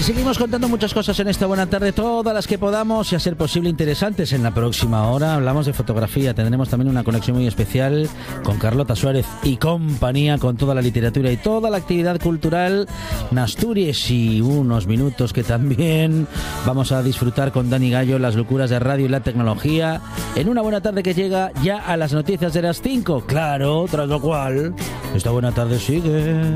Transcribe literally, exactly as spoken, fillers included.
seguimos contando muchas cosas en esta buena tarde, todas las que podamos y a ser posible interesantes. En la próxima hora hablamos de fotografía, tendremos también una conexión muy especial con Carlota Suárez y compañía, con toda la literatura y toda la actividad cultural en Asturias, y unos minutos que también vamos a disfrutar con Dani Gallo, las locuras de radio y la tecnología, en una buena tarde que llega ya a las noticias de las cinco, claro, tras lo cual esta buena tarde sigue.